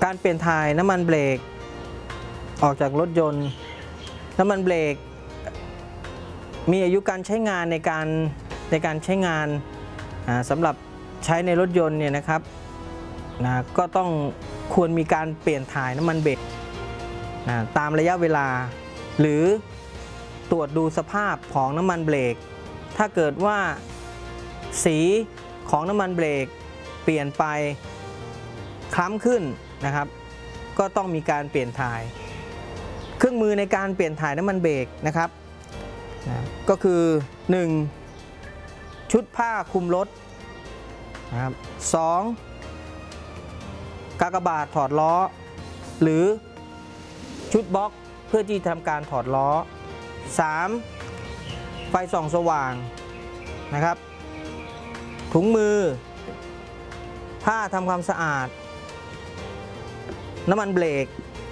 การเปลี่ยนถ่ายน้ำมันเบรกออกจากรถยนต์น้ำมันเบรกมีอายุการใช้งานในการใช้งานสำหรับใช้ในรถยนต์เนี่ยนะครับก็ต้องควรมีการเปลี่ยนถ่ายน้ำมันเบรกตามระยะเวลาหรือตรวจดูสภาพของน้ำมันเบรกถ้าเกิดว่าสีของน้ำมันเบรกเปลี่ยนไปคล้ำขึ้นนะครับก็ต้องมีการเปลี่ยนถ่ายเครื่องมือในการเปลี่ยนถ่ายน้ำมันเบรกนะครับก็คือ 1. ชุดผ้าคลุมรถนะครับ 2. กากบาทถอดล้อหรือชุดบล็อกเพื่อที่ทำการถอดล้อ 3. ไฟส่องสว่างนะครับถุงมือผ้าทำความสะอาดน้ำมันเบรก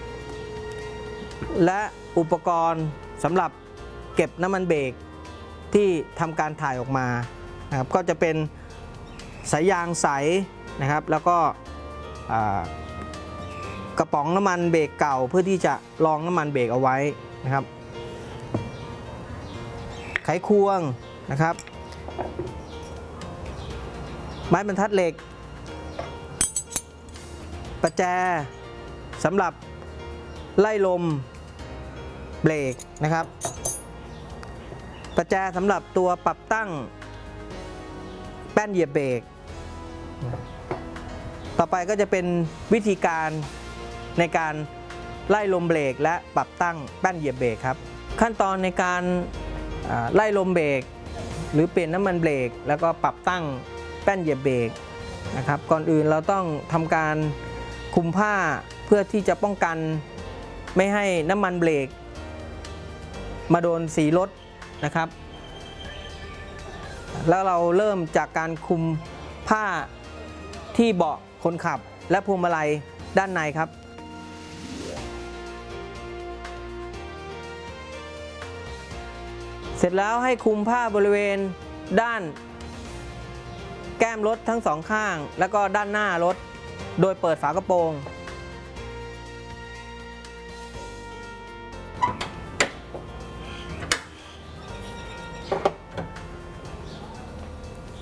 และอุปกรณ์สำหรับเก็บน้ำมันเบรกที่ทำการถ่ายออกมานะครับก็จะเป็นสายยางใสนะครับแล้วก็กระป๋องน้ำมันเบรกเก่าเพื่อที่จะรองน้ำมันเบรกเอาไว้นะครับไขควงนะครับไม้บรรทัดเหล็กประแจสำหรับไล่ลมเบรกนะครับประแจสำหรับตัวปรับตั้งแป้นเหยียบเบรกต่อไปก็จะเป็นวิธีการในการไล่ลมเบรกและปรับตั้งแป้นเหยียบเบรกครับขั้นตอนในการไล่ลมเบรกหรือเปลี่ยนน้ำมันเบรกแล้วก็ปรับตั้งแป้นเหยียบเบรกนะครับก่อนอื่นเราต้องทำการคลุมผ้าเพื่อที่จะป้องกันไม่ให้น้ำมันเบรกมาโดนสีรถนะครับแล้วเราเริ่มจากการคลุมผ้าที่เบาะคนขับและพวงมาลัยด้านในครับเสร็จแล้วให้คลุมผ้าบริเวณด้านแก้มรถทั้งสองข้างแล้วก็ด้านหน้ารถโดยเปิดฝากระโปรง